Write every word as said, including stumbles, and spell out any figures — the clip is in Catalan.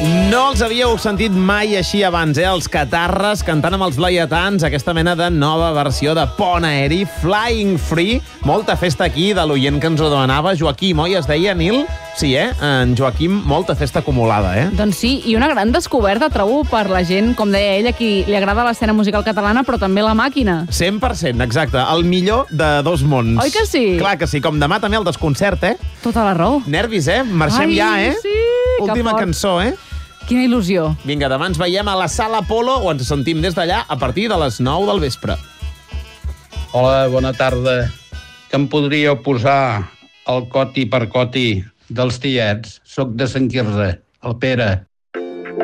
No els havíeu sentit mai així abans, eh? Els Catarres cantant amb els Laietans aquesta mena de nova versió de pont aeri, Flying Free. Molta festa aquí de l'oient que ens ho demanava, Joaquim, oi? Es deia Nil? Sí, eh? En Joaquim, molta festa acumulada, eh? Doncs sí, i una gran descoberta, trobo, per la gent, com deia ell, a qui li agrada l'escena musical catalana, però també la màquina. cent per cent, exacte. El millor de dos mons. Oi que sí? Clar que sí. Com demà també el desconcert, eh? Tota la raó. Nervis, eh? Marxem Ai, ja, eh? sí, Última que fort. cançó, eh? Quina il·lusió. Vinga, demà ens veiem a la Sala Polo o ens sentim des d'allà a partir de les nou del vespre. Hola, bona tarda. Que em podríeu posar el coti per coti dels tiets? Soc de Sant Quirze, el Pere.